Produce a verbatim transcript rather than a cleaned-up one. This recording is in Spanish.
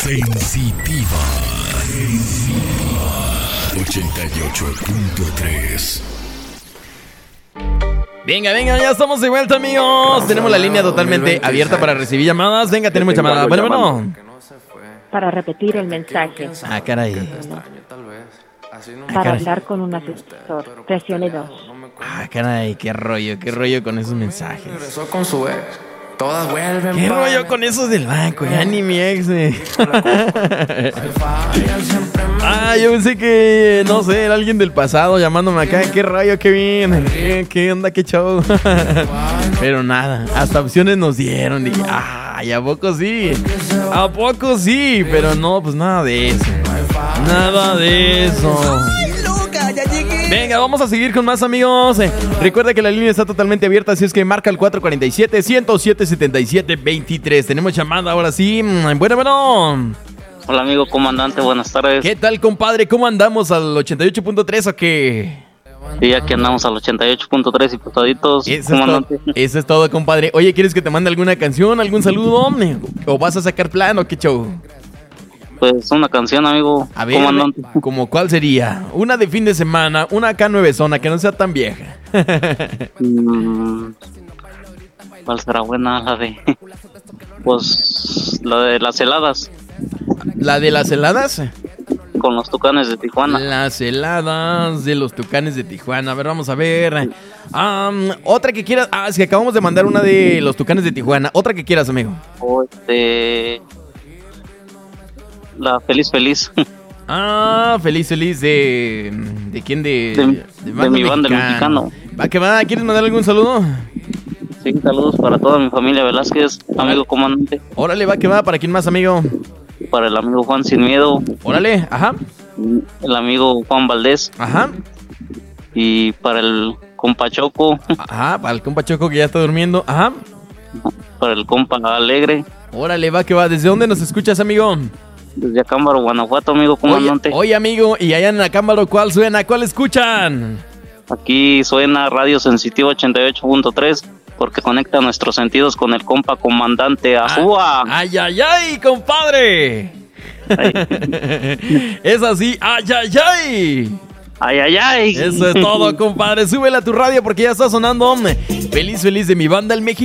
Sensitiva. ochenta y ocho punto tres. Venga, venga, ya estamos de vuelta, amigos. Tenemos la línea totalmente abierta para recibir llamadas. Venga, tenemos llamadas. Bueno, bueno. Para repetir el mensaje. Ah, caray. Para hablar con un asesor. Presione dos. Ah, caray, qué rollo, qué rollo con esos mensajes. Regresó con su ex. Todas vuelven. ¿Qué rollo con esos del banco? Ya ni mi ex. eh. Ah, yo pensé que, no sé, era alguien del pasado llamándome acá. ¿Qué rollo? ¿Qué bien? ¿Qué, qué onda? ¿Qué show? Pero nada, hasta opciones nos dieron. Dije, ay, ¿a poco sí? ¿A poco sí? Pero no, pues nada de eso. Nada de eso. Venga, vamos a seguir con más, amigos. Eh, recuerda que la línea está totalmente abierta, así es que marca el cuatro cuatro siete, uno cero siete, siete siete dos tres. Tenemos llamada ahora sí. Bueno, bueno. Hola, amigo comandante, buenas tardes. ¿Qué tal, compadre? ¿Cómo andamos? ¿Al ochenta y ocho punto tres o qué? Sí, aquí andamos al ochenta y ocho punto tres y putaditos, Eso comandante. es, todo, eso es todo, compadre. Oye, ¿quieres que te mande alguna canción, algún saludo? ¿O vas a sacar plan o qué show? Pues una canción, amigo, A ver, comandante. ¿cómo cuál sería? Una de fin de semana, una acá nuevezona, que no sea tan vieja. Mm, ¿Cuál será buena? La de... Pues la de las heladas. ¿La de las heladas? Con los Tucanes de Tijuana. Las heladas de los Tucanes de Tijuana. A ver, vamos a ver. Um, otra que quieras. Ah, sí, acabamos de mandar una de los Tucanes de Tijuana. Otra que quieras, amigo. O este... La Feliz Feliz. Ah, feliz, feliz de... ¿De quién? De, De, de mi banda, el mexicano. Va que va, ¿quieres mandar algún saludo? Sí, saludos para toda mi familia Velázquez, amigo comandante. Órale, va que va, ¿para quién más, amigo? Para el amigo Juan Sin Miedo. Órale, ajá. El amigo Juan Valdés. Ajá. Y para el compa Choco. Ajá, para el compa Choco que ya está durmiendo. Ajá. Para el compa Alegre. Órale, va que va. ¿Desde dónde nos escuchas, amigo? Desde Acámbaro, Guanajuato, amigo comandante. Oye, oye, amigo, y allá en Acámbaro, ¿cuál suena? ¿Cuál escuchan? Aquí suena Radio Sensitivo ochenta y ocho punto tres porque conecta nuestros sentidos con el compa comandante Ajúa. ¡Ay, ay, ay, compadre! Ay. Es así, ¡ay, ay, ay! ¡Ay, ay, ay! Eso es todo, compadre. Súbele a tu radio porque ya está sonando Feliz, feliz de mi banda, el México.